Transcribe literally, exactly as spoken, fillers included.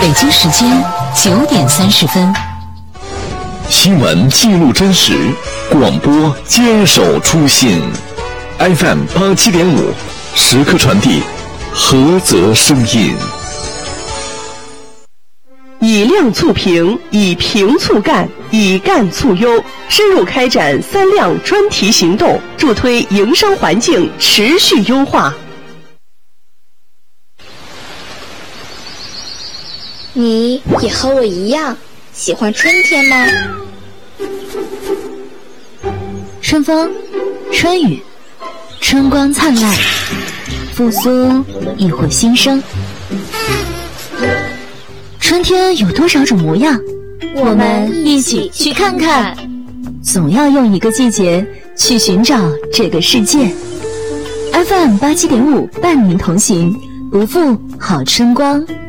北京时间九点三十分。 新闻记录真实，广播坚守初心。F M 八七点五，时刻传递菏泽声音。 以量促评，以评促干，以干促优，深入开展三量专题行动，助推营商环境持续优化。 你也和我一样喜欢春天吗？ 春风，春雨，春光灿烂，复苏亦或新生。春天有多少种模样？我们一起去看看。总要用一个季节去寻找这个世界。F M 八七点五伴您同行，不负好春光。